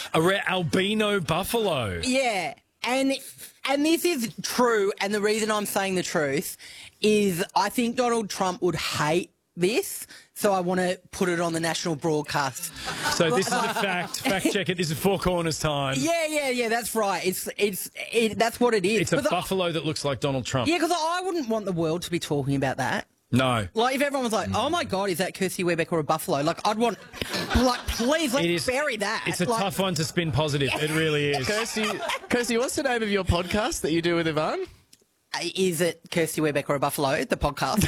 A rare albino buffalo. Yeah, and this is true, and the reason I'm saying the truth is I think Donald Trump would hate this, so I want to put it on the national broadcast. So this is a fact. Fact check it. This is Four Corners time. Yeah, that's right. That's what it is. It's a buffalo that looks like Donald Trump. Yeah, because I wouldn't want the world to be talking about that. No. Like, if everyone was like, oh, my God, is that Kirsty Webeck or a buffalo? Like, I'd want, like, please, let's bury that. It's a tough one to spin positive. It really is. Kirsty, what's the name of your podcast that you do with Ivan? Is it Kirsty Webeck or a buffalo, the podcast?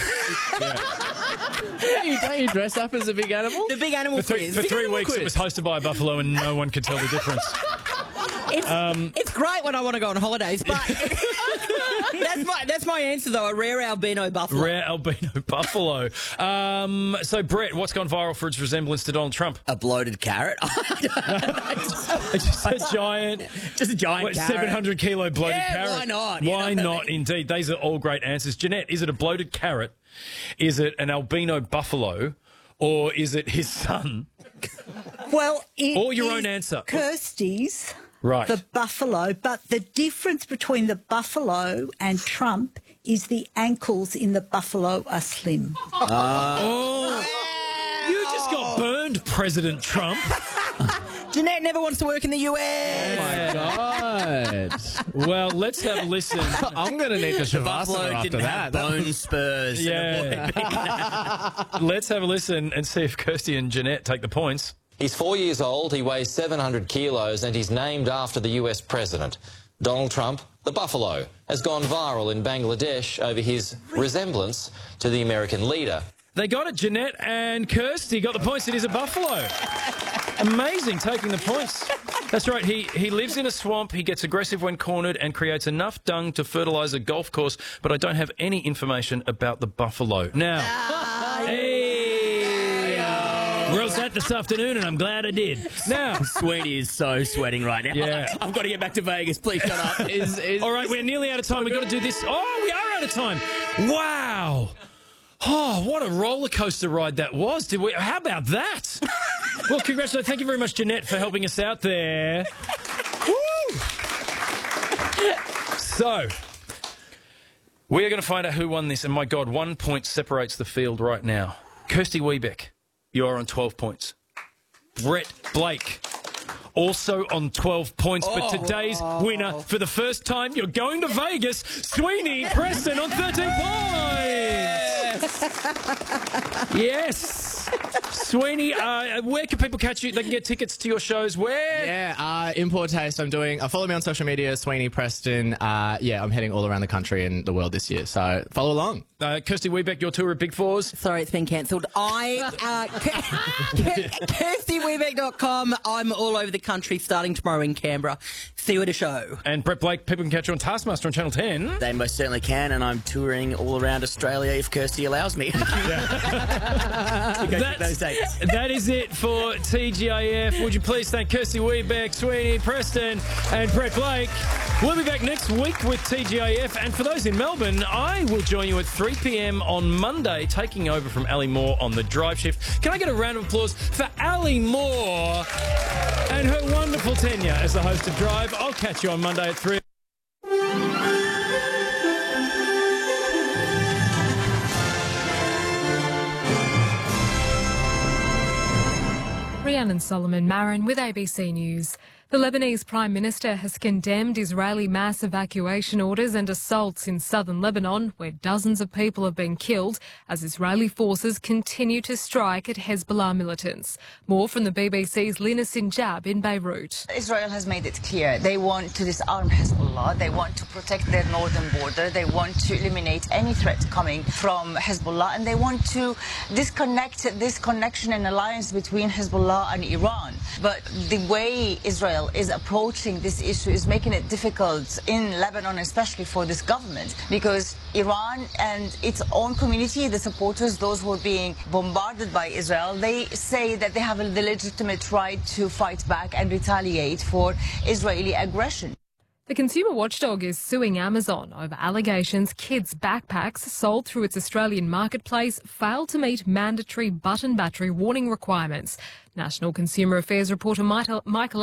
Don't you dress up as a big animal? The big animal quiz. For 3 weeks, it was hosted by a buffalo and no one could tell the difference. It's great when I want to go on holidays, but that's my answer, though, a rare albino buffalo. Rare albino buffalo. So, Brett, what's gone viral for its resemblance to Donald Trump? A bloated carrot. It's just a giant... Just a giant carrot. 700-kilo bloated carrot. Why not? Why not, indeed? These are all great answers. Jeanette, is it a bloated carrot? Is it an albino buffalo? Or is it his son? Well, it or your is own answer. Kirsty's, right. The buffalo, but the difference between the buffalo and Trump is the ankles in the buffalo are slim. Oh, you just got burned, President Trump. Jeanette never wants to work in the US. Oh, my God. Well, let's have a listen. I'm going to need the Shavasana after that. Bone spurs. Yeah. Let's have a listen and see if Kirsty and Jeanette take the points. He's 4 years old, he weighs 700 kilos, and he's named after the US president. Donald Trump, the buffalo, has gone viral in Bangladesh over his resemblance to the American leader. They got it, Jeanette and Kirsty got the points. It is a buffalo. Amazing, taking the points. That's right, he lives in a swamp, he gets aggressive when cornered and creates enough dung to fertilise a golf course, but I don't have any information about the buffalo. Now, wrote that this afternoon and I'm glad I did. Now, Sweetie is so sweating right now. Yeah. I've got to get back to Vegas. Please shut up. All right, we're nearly out of time. We've got to do this. Oh, we are out of time. Wow. Oh, what a roller coaster ride that was. How about that? Well, congratulations. Thank you very much, Jeanette, for helping us out there. Woo! So, we are going to find out who won this. And my God, 1 point separates the field right now. Kirsty Webeck, you're on 12 points. Brett Blake, also on 12 points. But today's winner, for the first time, you're going to Vegas, Sweeney Preston on 13 points. Yes. Sweeney, where can people catch you? They can get tickets to your shows. Where? Yeah, in Poor Taste, I'm doing... follow me on social media, Sweeney Preston. Yeah, I'm heading all around the country and the world this year, so follow along. Kirsty Webeck, your tour at Big Fours. Sorry, it's been cancelled. KirstyWebeck.com. I'm all over the country, starting tomorrow in Canberra. See you at a show. And Brett Blake, people can catch you on Taskmaster on Channel 10. They most certainly can, and I'm touring all around Australia if Kirsty allows me. That is it for TGIF. Would you please thank Kirsty Webeck, Sweeney Preston and Brett Blake. We'll be back next week with TGIF, and for those in Melbourne, I will join you at 3 p.m. on Monday, taking over from Ali Moore on the drive shift. Can I get a round of applause for Ali Moore and her wonderful tenure as the host of Drive? I'll catch you on Monday at 3. Rhiannon Solomon Marin with ABC News. The Lebanese Prime Minister has condemned Israeli mass evacuation orders and assaults in southern Lebanon, where dozens of people have been killed as Israeli forces continue to strike at Hezbollah militants. More from the BBC's Lina Sinjab in Beirut. Israel has made it clear they want to disarm Hezbollah, they want to protect their northern border, they want to eliminate any threat coming from Hezbollah, and they want to disconnect this connection and alliance between Hezbollah and Iran. But the way Israel is approaching this issue is making it difficult in Lebanon, especially for this government, because Iran and its own community, the supporters, those who are being bombarded by Israel, they say that they have the legitimate right to fight back and retaliate for Israeli aggression. The consumer watchdog is suing Amazon over allegations kids' backpacks sold through its Australian marketplace failed to meet mandatory button battery warning requirements. National Consumer Affairs reporter Michael